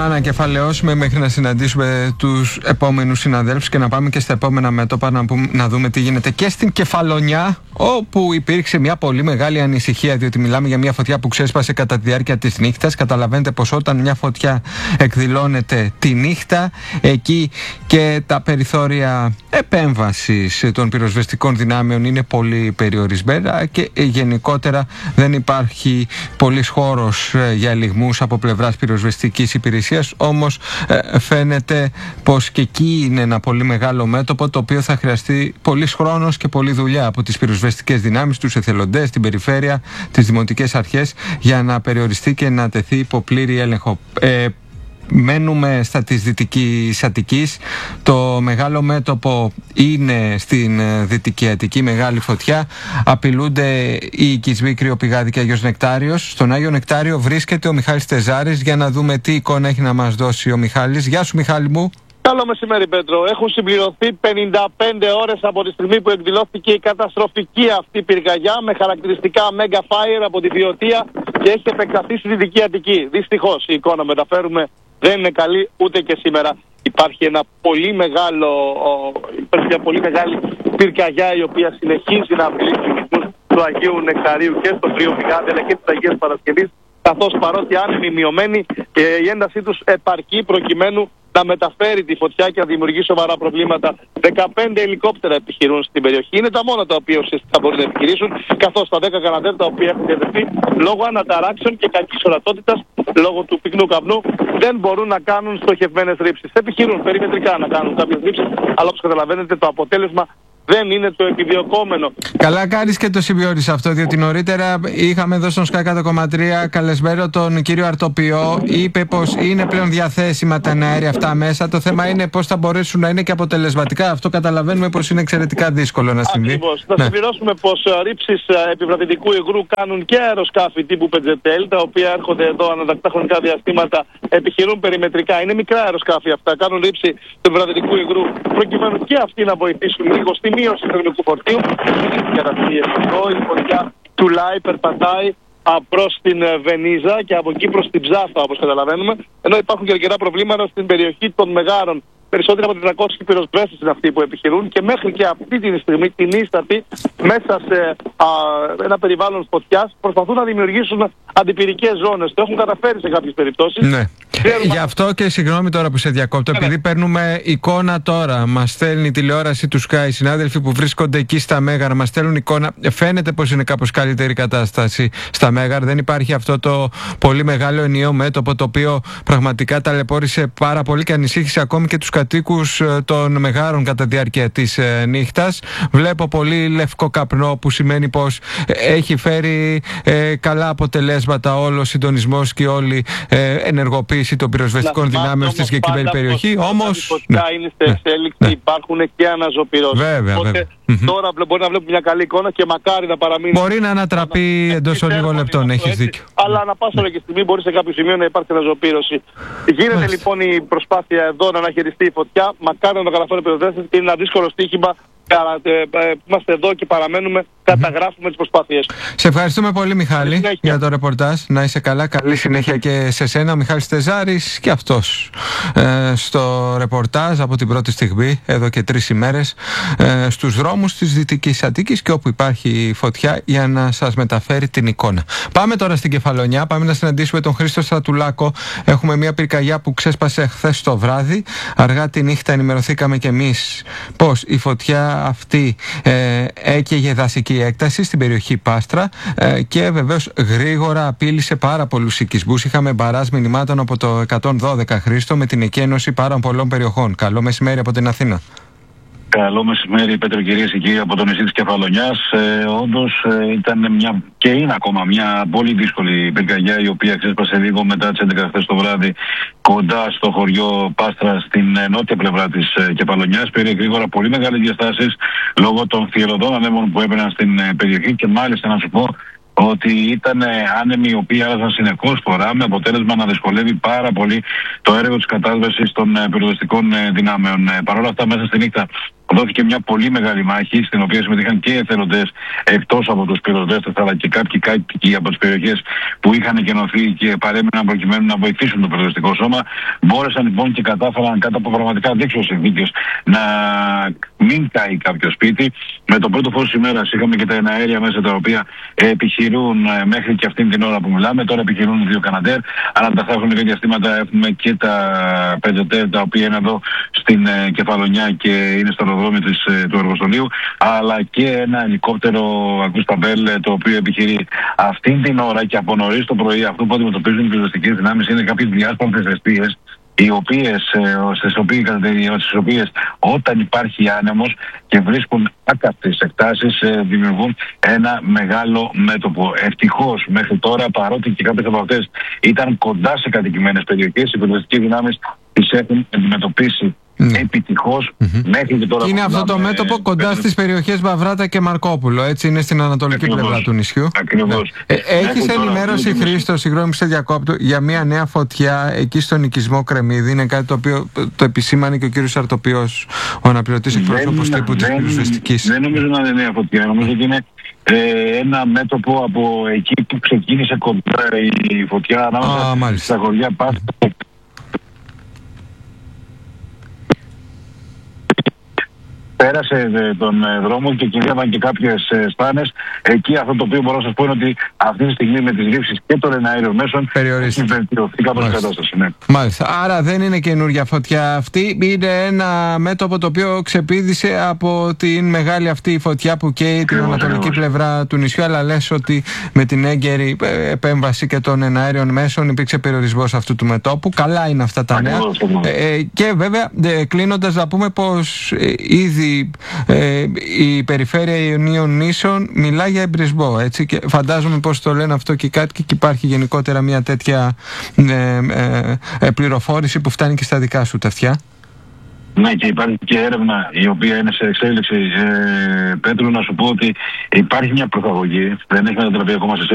να ανακεφαλαιώσουμε μέχρι να συναντήσουμε τους επόμενους συναδέλφους και να πάμε και στα επόμενα μέτωπα να δούμε τι γίνεται και στην Κεφαλονιά, όπου υπήρξε μια πολύ μεγάλη ανησυχία, διότι μιλάμε για μια φωτιά που ξέσπασε κατά τη διάρκεια της νύχτας. Καταλαβαίνετε πως όταν μια φωτιά εκδηλώνεται τη νύχτα, εκεί και τα περιθώρια επέμβασης των πυροσβεστικών δυνάμεων είναι πολύ περιορισμένα και γενικότερα δεν υπάρχει πολύς χώρος για ελιγμούς από πλευράς πυροσβεστικής υπηρεσίας. Όμως φαίνεται πως και εκεί είναι ένα πολύ μεγάλο μέτωπο, το οποίο θα χρειαστεί πολύς χρόνος και πολλή δουλειά από τις πυροσβεστικές δυνάμεις, τους εθελοντές, την περιφέρεια, τις δημοτικές αρχές, για να περιοριστεί και να τεθεί υπό πλήρη έλεγχο. Μένουμε στα της Δυτικής Αττικής. Το μεγάλο μέτωπο είναι στην Δυτική Αττική, μεγάλη φωτιά. Απειλούνται οι οικισμοί Κρυοπηγάδη και Άγιος Νεκτάριος. Στον Άγιο Νεκτάριο βρίσκεται ο Μιχάλης Τεζάρης για να δούμε τι εικόνα έχει να μας δώσει ο Μιχάλης. Γεια σου, Μιχάλη μου. Καλό μεσημέρι, Πέτρο. Έχουν συμπληρωθεί 55 ώρες από τη στιγμή που εκδηλώθηκε η καταστροφική αυτή πυρκαγιά με χαρακτηριστικά mega fire από τη Βιωτία και έχει επεκταθεί στη Δυτική Αττική. Δυστυχώς η εικόνα μεταφέρουμε δεν είναι καλή ούτε και σήμερα. Υπάρχει μια πολύ μεγάλη πυρκαγιά η οποία συνεχίζει να απειλεί τους οικισμούς του Αγίου Νεκταρίου και στο Κρυοπηγάδη αλλά και της Αγίας Παρασκευής, καθώς παρότι άνεμοι μειωμένοι η έντασή τους επαρκεί προκειμένου να μεταφέρει τη φωτιά και να δημιουργεί σοβαρά προβλήματα. 15 ελικόπτερα επιχειρούν στην περιοχή. Είναι τα μόνα τα οποία ουσιαστικά μπορούν να επιχειρήσουν, καθώς τα 10 καναδέρ τα οποία έχουν διαδεθεί λόγω αναταράξεων και κακής ορατότητας, λόγω του πυκνού καπνού, δεν μπορούν να κάνουν στοχευμένες ρήψεις. Επιχειρούν περιμετρικά να κάνουν κάποιες ρήψεις, αλλά όπως καταλαβαίνετε το αποτέλεσμα δεν είναι το επιδιωκόμενο. Καλά κάνεις και το σημειώνεις αυτό, διότι νωρίτερα είχαμε εδώ στον Sky 100,3 καλεσμένο τον κύριο Αρτοπιό. Είπε πως είναι πλέον διαθέσιμα τα αέρια αυτά μέσα. Το θέμα είναι πως θα μπορέσουν να είναι και αποτελεσματικά. Αυτό καταλαβαίνουμε πως είναι εξαιρετικά δύσκολο να συμβεί. Ακριβώς. Να συμπληρώσουμε πως ρήψεις επιβραδυτικού υγρού κάνουν και αεροσκάφη τύπου Πετζετέλ, τα οποία έρχονται εδώ ανατακτά χρονικά διαστήματα, επιχειρούν περιμετρικά. Είναι μικρά αεροσκάφη αυτά. Κάνουν ρήψη του επιβραδυτικού υγρού προκειμένου και αυτοί να βοηθήσουν λίγο στη μείωση του θερμικού φορτίου. Η φωτιά τουλάει, περπατάει προς την Βενίζα και από εκεί προς την Ψάφα, όπως καταλαβαίνουμε, ενώ υπάρχουν και αρκετά προβλήματα στην περιοχή των Μεγάρων. Περισσότεροι από 400 πυροσβέστες είναι αυτοί που επιχειρούν και μέχρι και αυτή τη στιγμή την ίστατη μέσα σε ένα περιβάλλον φωτιάς προσπαθούν να δημιουργήσουν αντιπυρικές ζώνες. Το έχουν καταφέρει σε κάποιες περιπτώσεις. Ναι. Γι' αυτό και συγγνώμη τώρα που σε διακόπτω, επειδή παίρνουμε εικόνα τώρα, μας στέλνει η τηλεόραση του Sky, οι συνάδελφοι που βρίσκονται εκεί στα Μέγαρα μας στέλνουν εικόνα. Φαίνεται πως είναι κάπως καλύτερη κατάσταση στα Μέγαρα. Δεν υπάρχει αυτό το πολύ μεγάλο ενιαίο μέτωπο, το οποίο πραγματικά ταλαιπώρησε πάρα πολύ και ανησύχησε ακόμη και τους κατοίκους των Μεγάρων κατά τη διάρκεια της νύχτας. Βλέπω πολύ λευκό καπνό, που σημαίνει πως έχει φέρει καλά αποτελέσματα όλο ο συντονισμός και όλη ενεργοποίηση των πυροσβεστικών δυνάμεων στη συγκεκριμένη περιοχή. Όμως. Η φωτιά είναι σε εξέλιξη, υπάρχουν και αναζωπυρώσεις. Βέβαια. Τώρα μπορεί να βλέπουμε μια καλή εικόνα και μακάρι να παραμείνει. Μπορεί να ανατραπεί εντός λίγων λεπτών, έχεις δίκιο. Αλλά ανά πάσα ώρα και στιγμή μπορεί σε κάποιο σημείο να υπάρχει αναζωπήρωση. Γίνεται λοιπόν η προσπάθεια εδώ να αναχαιριστεί η φωτιά. Μακάρι να το καταφέρουν οι πυροσβέστες. Είναι ένα δύσκολο στοίχημα. Είμαστε εδώ και παραμένουμε, καταγράφουμε τις προσπάθειες. Σε ευχαριστούμε πολύ, Μιχάλη, για το ρεπορτάζ. Να είσαι καλά, καλή συνέχεια και σε σένα. Ο Μιχάλης Τεζάρης και αυτός στο ρεπορτάζ από την πρώτη στιγμή, εδώ και 3 ημέρες, στους δρόμους της Δυτικής Αττικής και όπου υπάρχει φωτιά, για να σας μεταφέρει την εικόνα. Πάμε τώρα στην Κεφαλονιά, πάμε να συναντήσουμε τον Χρήστο Στρατουλάκο. Έχουμε μια πυρκαγιά που ξέσπασε χθες το βράδυ. Αργά τη νύχτα ενημερωθήκαμε κι εμείς πως η φωτιά αυτή έκαιγε δασική έκταση στην περιοχή Πάστρα και βεβαίως γρήγορα απείλησε πάρα πολλούς οικισμούς. Είχαμε μπαράζ μηνυμάτων από το 112, Χρήστο, με την εκένωση πάρα πολλών περιοχών. Καλό μεσημέρι από την Αθήνα. Καλό μεσημέρι, Πέτρο, κυρίες και κύριοι, από το νησί της Κεφαλονιάς. Όντως ήταν και είναι ακόμα μια πολύ δύσκολη πυρκαγιά, η οποία ξέσπασε λίγο μετά τις 11 χθες το βράδυ κοντά στο χωριό Πάστρα στην νότια πλευρά της Κεφαλονιάς. Πήρε γρήγορα πολύ μεγάλες διαστάσεις λόγω των θηελωδών ανέμων που έπαιρναν στην περιοχή και μάλιστα να σου πω ότι ήταν άνεμοι οι οποίοι άλλαζαν συνεχώς φορά, με αποτέλεσμα να δυσκολεύει πάρα πολύ το έργο της κατάσβεσης των πυροσβεστικών δυνάμεων. Παρ' όλα αυτά, μέσα στη νύχτα δόθηκε μια πολύ μεγάλη μάχη, στην οποία συμμετείχαν και εθελοντές εκτός από τους πυροσβέστες, αλλά και κάποιοι κάτοικοι από τις περιοχές που είχαν εκενωθεί και παρέμειναν προκειμένου να βοηθήσουν το πυροσβεστικό σώμα. Μπόρεσαν λοιπόν και κατάφεραν κάτω από πραγματικά δύσκολες συνθήκες να μην καεί κάποιο σπίτι. Με το πρώτο φως της ημέρας είχαμε και τα εναέρια μέσα, τα οποία επιχειρούν μέχρι και αυτήν την ώρα που μιλάμε. Τώρα επιχειρούν 2 Καναντέρ. Ανά τα χρονικά διαστήματα έχουμε και τα Πεντζετέλ, τα οποία είναι εδώ στην Κεφαλονιά και είναι στο αεροδρόμιο του εργοστολίου, αλλά και ένα ελικόπτερο Ακουσταμπέλ, το οποίο επιχειρεί αυτήν την ώρα και από νωρίς το πρωί. Αυτό που αντιμετωπίζουν οι πυροσβεστικές δυνάμεις είναι κάποιες διάσπαρτες αιστείες, στις οποίες όταν υπάρχει άνεμος και βρίσκουν άκαυτες εκτάσεις, δημιουργούν ένα μεγάλο μέτωπο. Ευτυχώς μέχρι τώρα, παρότι και κάποιες από αυτές ήταν κοντά σε κατοικημένες περιοχές, οι πυροσβεστικές δυνάμεις τις έχουν αντιμετωπίσει επιτυχώς μέχρι και τώρα. Είναι αυτό το μέτωπο κοντά στις περιοχές Βαβράτα και Μαρκόπουλο, έτσι, είναι στην ανατολική πλευρά του νησιού. Ακριβώς. Έχεις ενημέρωση, Χρήστο, συγγνώμη σε διακόπτω, για μια νέα φωτιά εκεί στον οικισμό Κρεμμύδη? Είναι κάτι το οποίο το επισήμανε και ο κύριος Αρτοπιός, ο αναπληρωτής εκπρόσωπος τύπου της πυροσβεστικής. Δεν νομίζω να είναι νέα φωτιά, νομίζω ότι είναι ένα μέτωπο από εκεί που ξεκίνησε κοντά η φωτιά, ανάμεσα στα χωριά Πάστα. Πέρασε τον δρόμο και κινήθηκαν και κάποιες σπάνες. Εκεί αυτό το οποίο μπορώ να σας πω είναι ότι αυτή τη στιγμή με τις λήψεις και των εναέριων μέσων έχει βελτιωθεί κάπως η κατάσταση. Ναι. Μάλιστα. Άρα δεν είναι καινούργια φωτιά αυτή. Είναι ένα μέτωπο το οποίο ξεπήδησε από την μεγάλη αυτή φωτιά που καίει την ανατολική πλευρά του νησιού. Αλλά λες ότι με την έγκαιρη επέμβαση και των εναέριων μέσων υπήρξε περιορισμός αυτού του μετώπου. Καλά είναι αυτά τα νέα. Και βέβαια, κλείνοντας, να πούμε πως ήδη η περιφέρεια Ιωνίων Νήσων μιλά για εμπρισμό, έτσι, και φαντάζομαι πως το λένε αυτό και οι κάτοικοι, και υπάρχει γενικότερα μια τέτοια πληροφόρηση που φτάνει και στα δικά σου τα αυτιά. Ναι, και υπάρχει και έρευνα η οποία είναι σε εξέλιξη. Πέτρου, να σου πω ότι υπάρχει μια προθαγωγή, δεν έχει μετατραπεί ακόμα σε